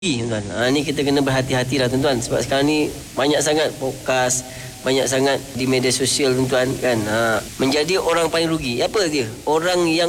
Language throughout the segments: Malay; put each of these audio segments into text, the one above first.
tuan. Ni kita kena berhati-hatilah tuan-tuan, sebab sekarang ni banyak sangat podcast, banyak sangat di media sosial tuan-tuan kan. Menjadi orang paling rugi. Apa dia? Orang yang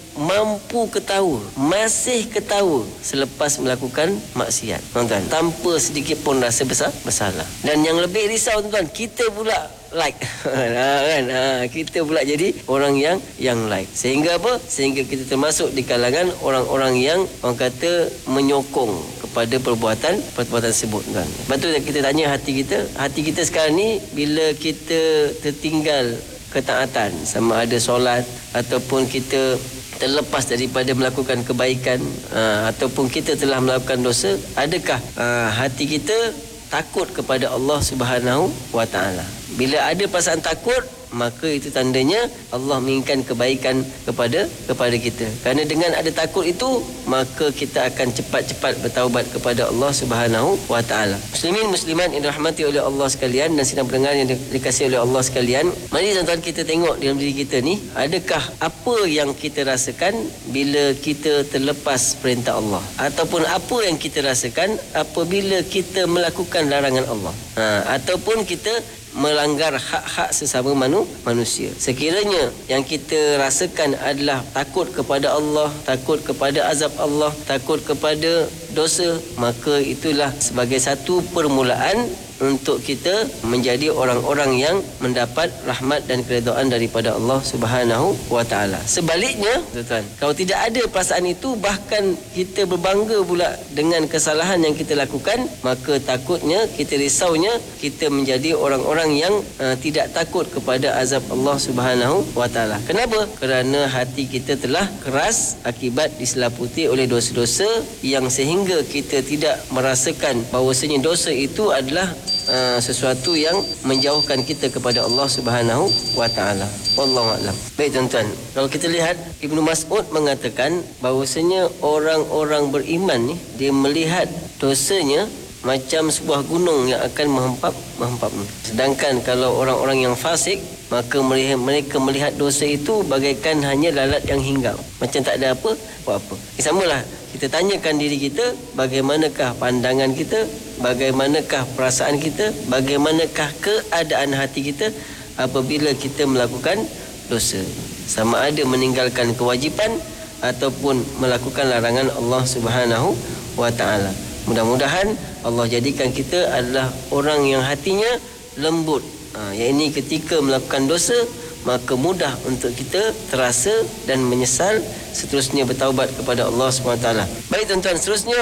mampu ketawa, masih ketawa selepas melakukan maksiat tuan-tuan, tanpa sedikit pun rasa bersalah. Dan yang lebih risau tuan-tuan, kita pula like kan, kita pula jadi orang yang like, sehingga apa? Sehingga kita termasuk di kalangan orang-orang yang orang kata menyokong kepada perbuatan tersebut kan. Lepas tu kita tanya hati kita sekarang ni, bila kita tertinggal ketaatan, sama ada solat ataupun kita terlepas daripada melakukan kebaikan, ataupun kita telah melakukan dosa, adakah hati kita takut kepada Allah Subhanahu wa taala? Bila ada perasaan takut, maka itu tandanya Allah menginginkan kebaikan kepada kita. Kerana dengan ada takut itu, maka kita akan cepat-cepat bertaubat kepada Allah Subhanahu wa taala. Muslimin muslimat yang dirahmati oleh Allah sekalian dan sidang pendengar yang dikasihi oleh Allah sekalian, mari tuan-tuan kita tengok dalam diri kita ni, adakah apa yang kita rasakan bila kita terlepas perintah Allah, ataupun apa yang kita rasakan apabila kita melakukan larangan Allah, ataupun kita melanggar hak-hak sesama manusia. Sekiranya yang kita rasakan adalah takut kepada Allah, takut kepada azab Allah, takut kepada dosa, maka itulah sebagai satu permulaan untuk kita menjadi orang-orang yang mendapat rahmat dan keredaan daripada Allah Subhanahu wa taala. Sebaliknya, tuan-tuan, kalau tidak ada perasaan itu, bahkan kita berbangga pula dengan kesalahan yang kita lakukan, maka takutnya, kita risaunya, kita menjadi orang-orang yang tidak takut kepada azab Allah Subhanahu wa taala. Kenapa? Kerana hati kita telah keras akibat diselaputi oleh dosa-dosa, yang sehingga kita tidak merasakan bahawasanya dosa itu adalah sesuatu yang menjauhkan kita kepada Allah Subhanahu wa taala. Wallahu a'lam. Baik tuan-tuan, kalau kita lihat, Ibnu Mas'ud mengatakan bahawasanya orang-orang beriman ni, dia melihat dosanya macam sebuah gunung yang akan menghempap. Sedangkan kalau orang-orang yang fasik, maka mereka melihat dosa itu bagaikan hanya lalat yang hinggap, macam tak ada apa-apa. Samalah, kita tanyakan diri kita, bagaimanakah pandangan kita, bagaimanakah perasaan kita, bagaimanakah keadaan hati kita apabila kita melakukan dosa, sama ada meninggalkan kewajipan ataupun melakukan larangan Allah Subhanahu wa taala. Mudah-mudahan Allah jadikan kita adalah orang yang hatinya lembut, yang ini ketika melakukan dosa, maka mudah untuk kita terasa dan menyesal, seterusnya bertaubat kepada Allah SWT. Baik tuan-tuan, seterusnya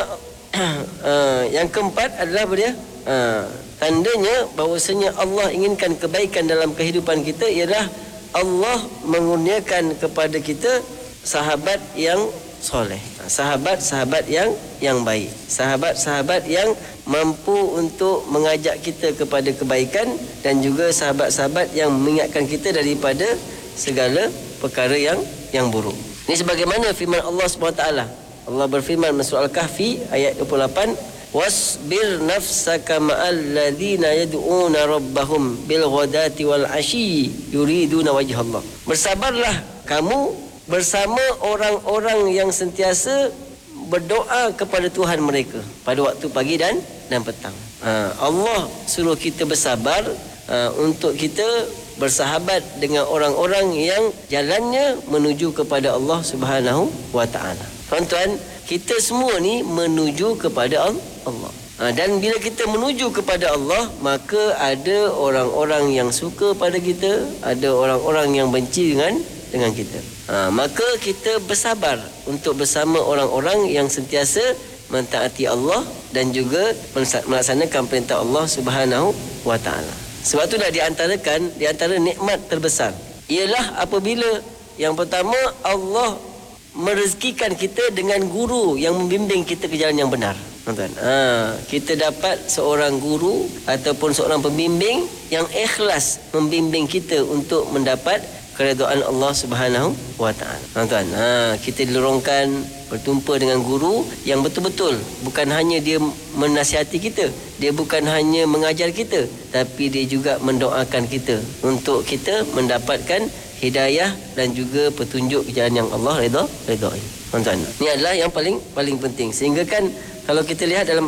yang keempat adalah apa dia? Tandanya bahawasanya Allah inginkan kebaikan dalam kehidupan kita ialah Allah mengurniakan kepada kita sahabat yang soleh, sahabat-sahabat yang baik, sahabat-sahabat yang mampu untuk mengajak kita kepada kebaikan, dan juga sahabat-sahabat yang mengingatkan kita daripada segala perkara yang buruk. Ini sebagaimana firman Allah SWT. Allah berfirman dalam surah Al-Kahfi ayat 28, wasbir nafsaka ma'al ladzina yad'una rabbahum bil ghadati wal 'ashyi yuriduna wajhallah. Bersabarlah kamu bersama orang-orang yang sentiasa berdoa kepada Tuhan mereka pada waktu pagi dan petang. Allah suruh kita bersabar untuk kita bersahabat dengan orang-orang yang jalannya menuju kepada Allah Subhanahu wa taala. Tuan-tuan, kita semua ni menuju kepada Allah. Dan bila kita menuju kepada Allah, maka ada orang-orang yang suka pada kita, ada orang-orang yang benci dengan kita. Maka kita bersabar untuk bersama orang-orang yang sentiasa mentaati Allah dan juga melaksanakan perintah Allah Subhanahu wa taala. Sebab itulah di antara nikmat terbesar ialah apabila yang pertama Allah merezekikan kita dengan guru yang membimbing kita ke jalan yang benar. Tuan-tuan, kita dapat seorang guru ataupun seorang pembimbing yang ikhlas membimbing kita untuk mendapat keredaan Allah Subhanahu wa taala. Tuan-tuan, kita dilorongkan bertumpa dengan guru yang betul-betul bukan hanya dia menasihati kita, dia bukan hanya mengajar kita, tapi dia juga mendoakan kita untuk kita mendapatkan hidayah dan juga petunjuk ke jalan yang Allah redha ini. Tuan-tuan, ini adalah yang paling penting. Sehingga kan kalau kita lihat dalam